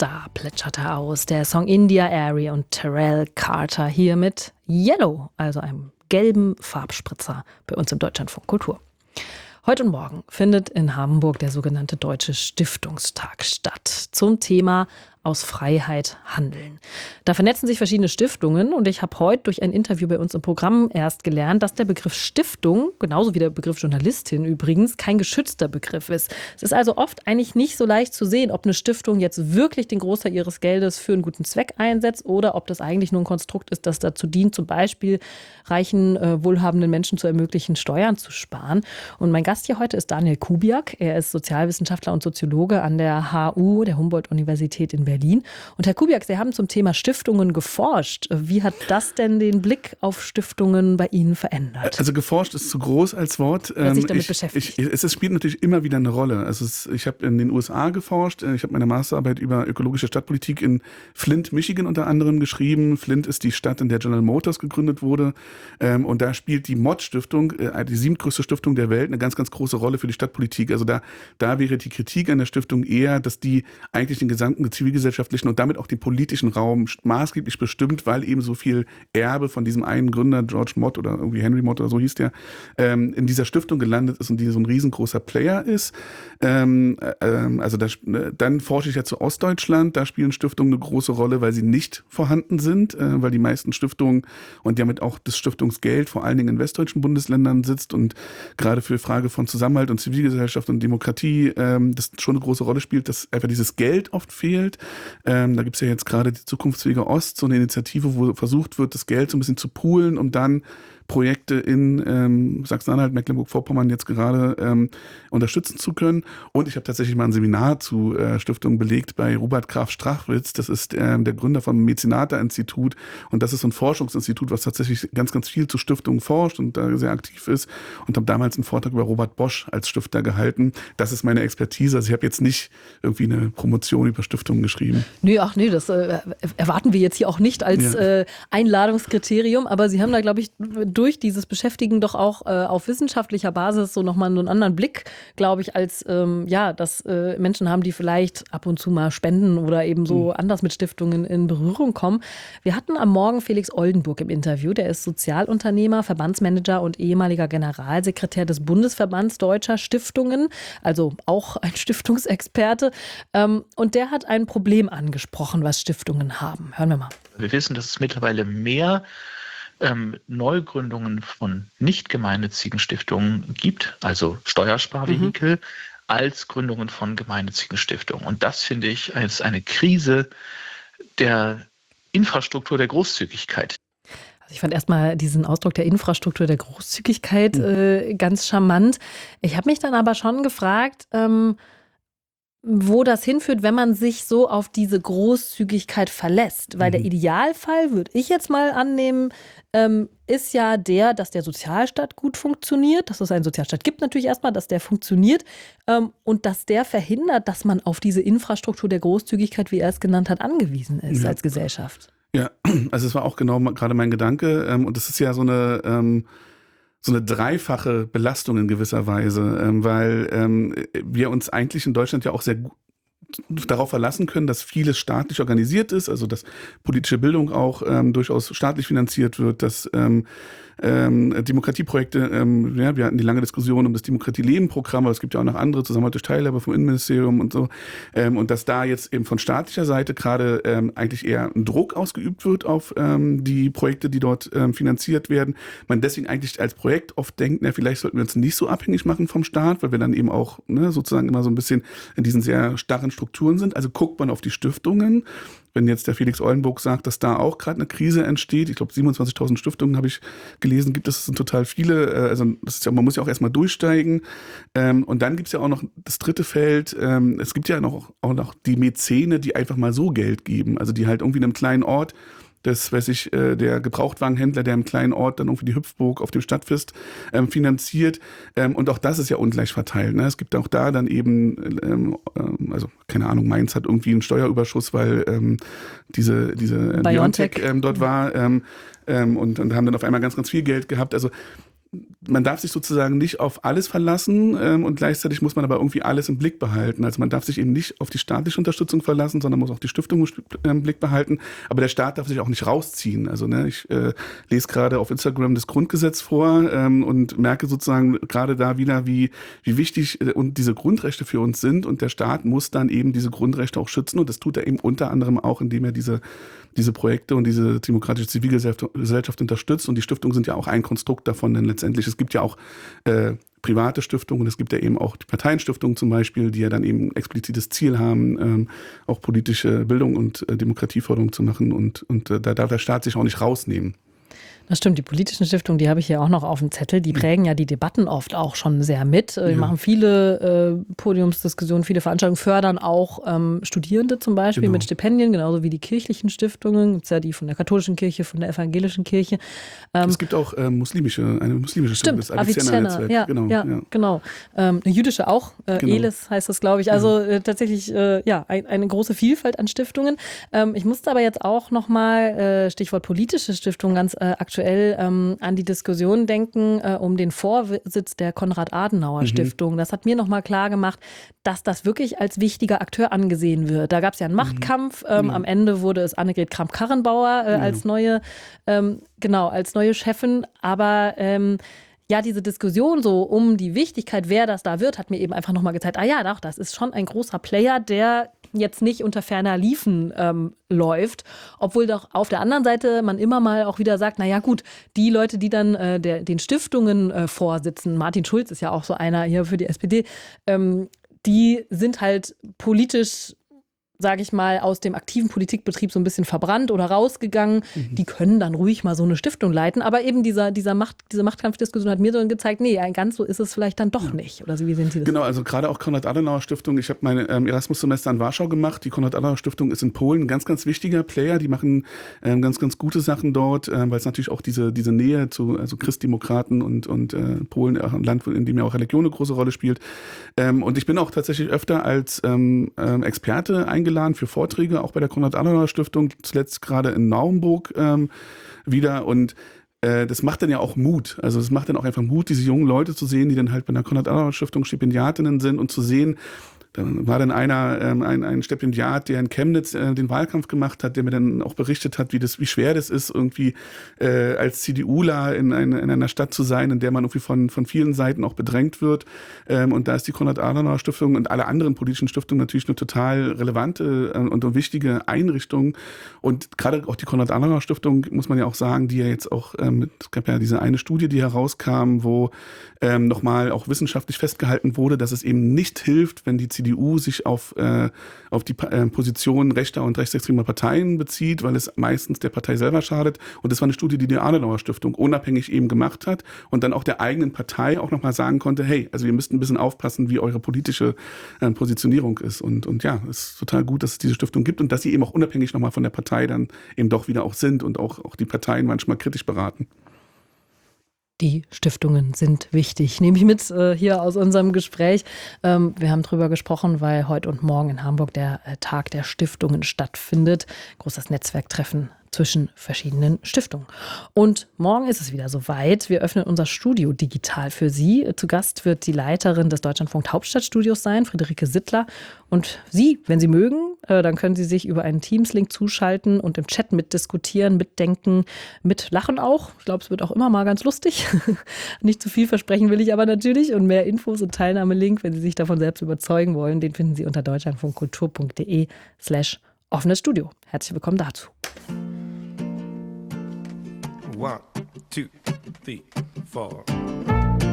Star plätscherte aus. Der Song India Arie und Terrell Carter hier mit Yellow, also einem gelben Farbspritzer bei uns im Deutschlandfunk Kultur. Heute und morgen findet in Hamburg der sogenannte Deutsche Stiftungstag statt zum Thema aus Freiheit handeln. Da vernetzen sich verschiedene Stiftungen und ich habe heute durch ein Interview bei uns im Programm erst gelernt, dass der Begriff Stiftung, genauso wie der Begriff Journalistin übrigens, kein geschützter Begriff ist. Es ist also oft eigentlich nicht so leicht zu sehen, ob eine Stiftung jetzt wirklich den Großteil ihres Geldes für einen guten Zweck einsetzt oder ob das eigentlich nur ein Konstrukt ist, das dazu dient, zum Beispiel reichen, wohlhabenden Menschen zu ermöglichen, Steuern zu sparen. Und mein Gast hier heute ist Daniel Kubiak. Er ist Sozialwissenschaftler und Soziologe an der HU, der Humboldt-Universität in Berlin. Und Herr Kubiak, Sie haben zum Thema Stiftungen geforscht. Wie hat das denn den Blick auf Stiftungen bei Ihnen verändert? Also geforscht ist zu groß als Wort. Wer sich damit beschäftigt. Es spielt natürlich immer wieder eine Rolle. Also ich habe in den USA geforscht. Ich habe meine Masterarbeit über ökologische Stadtpolitik in Flint, Michigan unter anderem geschrieben. Flint ist die Stadt, in der General Motors gegründet wurde. Und da spielt die Mott-Stiftung, die 7. größte Stiftung der Welt, eine ganz, ganz große Rolle für die Stadtpolitik. Also da wäre die Kritik an der Stiftung eher, dass die eigentlich den gesamten zivilgesellschaftlichen und damit auch den politischen Raum maßgeblich bestimmt, weil eben so viel Erbe von diesem einen Gründer, George Mott oder irgendwie Henry Mott oder so hieß der, in dieser Stiftung gelandet ist und die so ein riesengroßer Player ist. Dann forsche ich ja zu Ostdeutschland, da spielen Stiftungen eine große Rolle, weil sie nicht vorhanden sind, weil die meisten Stiftungen und damit auch das Stiftungsgeld vor allen Dingen in westdeutschen Bundesländern sitzt und gerade für Frage von Zusammenhalt und Zivilgesellschaft und Demokratie das schon eine große Rolle spielt, dass einfach dieses Geld oft fehlt. Da gibt es ja jetzt gerade die Zukunftswege Ost, so eine Initiative, wo versucht wird, das Geld so ein bisschen zu poolen, um dann Projekte in Sachsen-Anhalt, Mecklenburg-Vorpommern jetzt gerade unterstützen zu können. Und ich habe tatsächlich mal ein Seminar zu Stiftungen belegt bei Robert Graf Strachwitz. Das ist der Gründer vom Mäzenata-Institut. Und das ist so ein Forschungsinstitut, was tatsächlich ganz, ganz viel zu Stiftungen forscht und da sehr aktiv ist. Und habe damals einen Vortrag über Robert Bosch als Stifter gehalten. Das ist meine Expertise. Also ich habe jetzt nicht irgendwie eine Promotion über Stiftungen geschrieben. Nee, das erwarten wir jetzt hier auch nicht als Einladungskriterium. Aber Sie haben da, glaube ich, durch dieses Beschäftigen doch auch auf wissenschaftlicher Basis so nochmal einen anderen Blick, glaube ich, als dass Menschen haben, die vielleicht ab und zu mal spenden oder eben so anders mit Stiftungen in Berührung kommen. Wir hatten am Morgen Felix Oldenburg im Interview. Der ist Sozialunternehmer, Verbandsmanager und ehemaliger Generalsekretär des Bundesverbands Deutscher Stiftungen, also auch ein Stiftungsexperte. Und der hat ein Problem angesprochen, was Stiftungen haben. Hören wir mal. Wir wissen, dass es mittlerweile mehr Neugründungen von nicht gemeinnützigen Stiftungen gibt, also Steuersparvehikel, als Gründungen von gemeinnützigen Stiftungen. Und das, finde ich, ist eine Krise der Infrastruktur der Großzügigkeit. Also ich fand erstmal diesen Ausdruck der Infrastruktur der Großzügigkeit ganz charmant. Ich habe mich dann aber schon gefragt, wo das hinführt, wenn man sich so auf diese Großzügigkeit verlässt. Weil der Idealfall, würde ich jetzt mal annehmen, ist ja dass der Sozialstaat gut funktioniert, dass es einen Sozialstaat gibt natürlich erstmal, dass der funktioniert und dass der verhindert, dass man auf diese Infrastruktur der Großzügigkeit, wie er es genannt hat, angewiesen ist als Gesellschaft. Ja, also es war auch genau gerade mein Gedanke und das ist ja so eine dreifache Belastung in gewisser Weise, weil wir uns eigentlich in Deutschland ja auch sehr gut darauf verlassen können, dass vieles staatlich organisiert ist, also dass politische Bildung auch durchaus staatlich finanziert wird, dass Demokratieprojekte, wir hatten die lange Diskussion um das Demokratie-Leben-Programm, aber es gibt ja auch noch andere, Zusammenhalt durch Teilhabe vom Innenministerium und so, und dass da jetzt eben von staatlicher Seite gerade eigentlich eher ein Druck ausgeübt wird auf die Projekte, die dort finanziert werden. Man deswegen eigentlich als Projekt oft denkt, vielleicht sollten wir uns nicht so abhängig machen vom Staat, weil wir dann eben auch sozusagen immer so ein bisschen in diesen sehr starren Strukturen sind. Also guckt man auf die Stiftungen. Wenn jetzt der Felix Oldenburg sagt, dass da auch gerade eine Krise entsteht, ich glaube 27.000 Stiftungen habe ich gelesen, das sind total viele, also das ist ja, man muss ja auch erstmal durchsteigen und dann gibt es ja auch noch das dritte Feld, es gibt ja auch noch die Mäzene, die einfach mal so Geld geben, also die halt irgendwie in einem kleinen Ort, der Gebrauchtwagenhändler, der im kleinen Ort dann irgendwie die Hüpfburg auf dem Stadtfest finanziert. Und auch das ist ja ungleich verteilt. Ne? Es gibt auch da dann eben, also keine Ahnung, Mainz hat irgendwie einen Steuerüberschuss, weil diese BioNTech dort war und haben dann auf einmal ganz, ganz viel Geld gehabt. Also man darf sich sozusagen nicht auf alles verlassen und gleichzeitig muss man aber irgendwie alles im Blick behalten. Also man darf sich eben nicht auf die staatliche Unterstützung verlassen, sondern muss auch die Stiftung im Blick behalten. Aber der Staat darf sich auch nicht rausziehen. Also ich lese gerade auf Instagram das Grundgesetz vor und merke sozusagen gerade da wieder, wie wichtig und diese Grundrechte für uns sind. Und der Staat muss dann eben diese Grundrechte auch schützen. Und das tut er eben unter anderem auch, indem er diese Projekte und diese demokratische Zivilgesellschaft unterstützt. Und die Stiftungen sind ja auch ein Konstrukt davon, denn letztendlich, es gibt ja auch private Stiftungen und es gibt ja eben auch die Parteienstiftungen zum Beispiel, die ja dann eben ein explizites Ziel haben, auch politische Bildung und Demokratieförderung zu machen. Und da darf der Staat sich auch nicht rausnehmen. Das stimmt, die politischen Stiftungen, die habe ich hier auch noch auf dem Zettel, die prägen ja die Debatten oft auch schon sehr mit. Die machen viele Podiumsdiskussionen, viele Veranstaltungen, fördern auch Studierende zum Beispiel mit Stipendien, genauso wie die kirchlichen Stiftungen. Gibt es ja die von der katholischen Kirche, von der evangelischen Kirche. Es gibt auch eine muslimische Stiftung, das Avicenna-Netzwerk. Genau. Eine jüdische auch, Elis heißt das, glaube ich. Also tatsächlich eine große Vielfalt an Stiftungen. Ich musste aber jetzt auch nochmal, Stichwort politische Stiftungen, ganz aktuell an die Diskussion denken um den Vorsitz der Konrad-Adenauer-Stiftung. Das hat mir nochmal klar gemacht, dass das wirklich als wichtiger Akteur angesehen wird. Da gab es ja einen Machtkampf. Am Ende wurde es Annegret Kramp-Karrenbauer als neue Chefin. Aber diese Diskussion so um die Wichtigkeit, wer das da wird, hat mir eben einfach nochmal gezeigt, das ist schon ein großer Player, der jetzt nicht unter ferner Liefen läuft, obwohl doch auf der anderen Seite man immer mal auch wieder sagt, die Leute, die dann den Stiftungen vorsitzen, Martin Schulz ist ja auch so einer hier für die SPD, die sind halt politisch, sage ich mal, aus dem aktiven Politikbetrieb so ein bisschen verbrannt oder rausgegangen. Die können dann ruhig mal so eine Stiftung leiten. Aber eben diese Machtkampfdiskussion hat mir so gezeigt, ganz so ist es vielleicht dann doch nicht. Oder wie sehen Sie das? Genau, also gerade auch Konrad-Adenauer-Stiftung. Ich habe mein Erasmus-Semester in Warschau gemacht. Die Konrad-Adenauer-Stiftung ist in Polen ein ganz, ganz wichtiger Player. Die machen ganz, ganz gute Sachen dort, weil es natürlich auch diese Nähe zu Christdemokraten und Polen, ein Land, in dem ja auch Religion eine große Rolle spielt. Und ich bin auch tatsächlich öfter als Experte eingeladen für Vorträge, auch bei der Konrad-Adenauer-Stiftung, zuletzt gerade in Naumburg wieder. Und das macht dann ja auch Mut. Also es macht dann auch einfach Mut, diese jungen Leute zu sehen, die dann halt bei der Konrad-Adenauer-Stiftung Stipendiatinnen sind und zu sehen, da war dann ein Stipendiat, der in Chemnitz den Wahlkampf gemacht hat, der mir dann auch berichtet hat, wie schwer das ist, irgendwie als CDUler in einer Stadt zu sein, in der man irgendwie von vielen Seiten auch bedrängt wird. Und da ist die Konrad-Adenauer-Stiftung und alle anderen politischen Stiftungen natürlich eine total relevante und wichtige Einrichtung. Und gerade auch die Konrad-Adenauer-Stiftung, muss man ja auch sagen, die ja jetzt auch, es gab ja diese eine Studie, die herauskam, wo nochmal auch wissenschaftlich festgehalten wurde, dass es eben nicht hilft, wenn die CDU sich auf die Position rechter und rechtsextremer Parteien bezieht, weil es meistens der Partei selber schadet. Und das war eine Studie, die Adenauer Stiftung unabhängig eben gemacht hat und dann auch der eigenen Partei auch nochmal sagen konnte, hey, also ihr müsst ein bisschen aufpassen, wie eure politische Positionierung ist. Und ja, es ist total gut, dass es diese Stiftung gibt und dass sie eben auch unabhängig nochmal von der Partei dann eben doch wieder auch sind und auch die Parteien manchmal kritisch beraten. Die Stiftungen sind wichtig. Nehme ich mit hier aus unserem Gespräch. Wir haben drüber gesprochen, weil heute und morgen in Hamburg der Tag der Stiftungen stattfindet. Großes Netzwerktreffen zwischen verschiedenen Stiftungen. Und morgen ist es wieder soweit. Wir öffnen unser Studio digital für Sie. Zu Gast wird die Leiterin des Deutschlandfunk Hauptstadtstudios sein, Friederike Sittler. Und Sie, wenn Sie mögen, dann können Sie sich über einen Teams-Link zuschalten und im Chat mitdiskutieren, mitdenken, mitlachen auch. Ich glaube, es wird auch immer mal ganz lustig. Nicht zu viel versprechen will ich aber natürlich. Und mehr Infos und Teilnahmelink, wenn Sie sich davon selbst überzeugen wollen, den finden Sie unter deutschlandfunkkultur.de/offenes Studio. Herzlich willkommen dazu. 1, 2, 3, 4